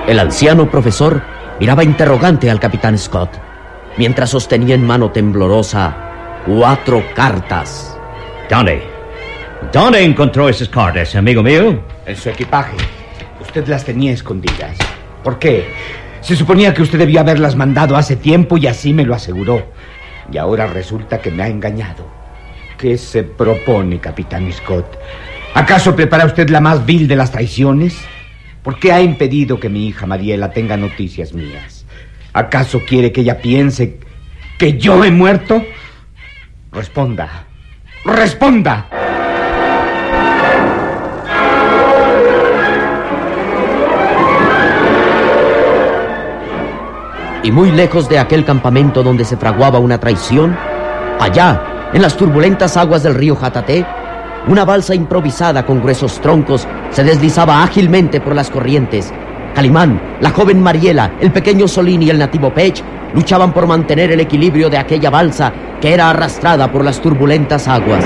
El anciano profesor miraba interrogante al capitán Scott, mientras sostenía en mano temblorosa 4 cartas. ¿Dónde encontró esas cartas, amigo mío? En su equipaje. Usted las tenía escondidas. ¿Por qué? Se suponía que usted debía haberlas mandado hace tiempo y así me lo aseguró. Y ahora resulta que me ha engañado. ¿Qué se propone, capitán Scott? ¿Acaso prepara usted la más vil de las traiciones? ¿Por qué ha impedido que mi hija Mariela tenga noticias mías? ¿Acaso quiere que ella piense que yo he muerto? Responda. ¡Responda! Y muy lejos de aquel campamento donde se fraguaba una traición, allá, en las turbulentas aguas del río Jataté, una balsa improvisada con gruesos troncos se deslizaba ágilmente por las corrientes. Calimán, la joven Mariela, el pequeño Solín y el nativo Pech luchaban por mantener el equilibrio de aquella balsa que era arrastrada por las turbulentas aguas.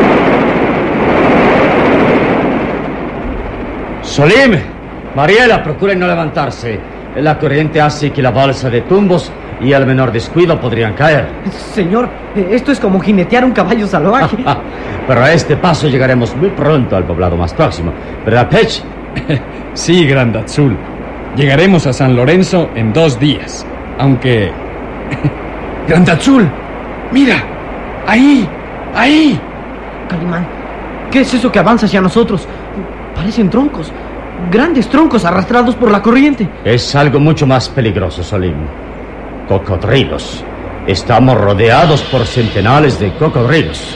Solín, Mariela, procuren no levantarse. La corriente hace que la balsa de tumbos y al menor descuido podrían caer. Señor, esto es como jinetear un caballo salvaje. Pero a este paso llegaremos muy pronto al poblado más próximo. ¿Verdad, Pech? Sí, Grandazul. Llegaremos a San Lorenzo en 2 días. Aunque... Grandazul, mira, ahí. Calimán, ¿qué es eso que avanza hacia nosotros? Parecen troncos, grandes troncos arrastrados por la corriente. Es algo mucho más peligroso, Solín. Cocodrilos. Estamos rodeados por centenares de cocodrilos.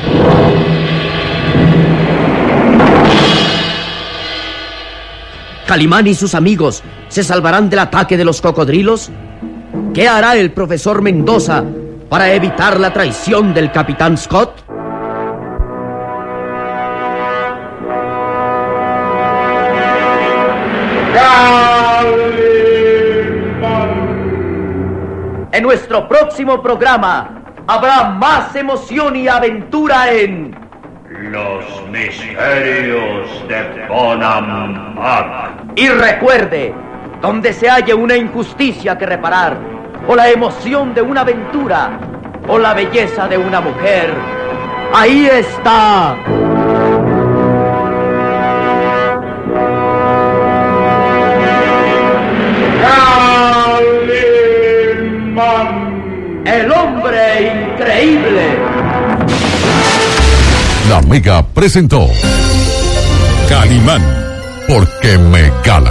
¿Calimán y sus amigos se salvarán del ataque de los cocodrilos? ¿Qué hará el profesor Mendoza para evitar la traición del capitán Scott? En nuestro próximo programa habrá más emoción y aventura en Los misterios de Bonampak. Y recuerde, donde se halle una injusticia que reparar, o la emoción de una aventura, o la belleza de una mujer, ahí está. El hombre increíble. La Mega presentó Calimán, porque me